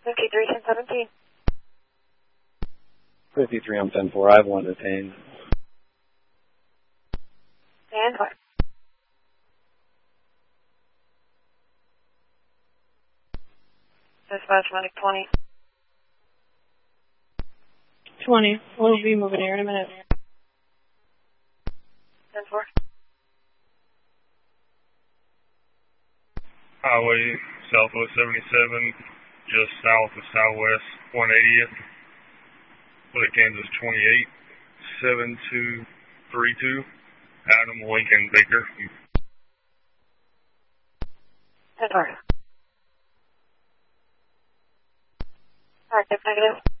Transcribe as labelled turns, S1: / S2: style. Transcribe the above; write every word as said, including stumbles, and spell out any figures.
S1: fifty-three, ten seventeen.
S2: fifty-three, I'm ten four. I have one detained.
S1: And what? Dispatch medic twenty.
S3: twenty. We'll be moving here in a minute.
S1: ten four.
S4: Highway Southwest seventy-seven, just south of Southwest one eightieth. Flight Kansas twenty-eight, seven two three two. Adam Lincoln Baker.
S1: ten four. Alright, negative.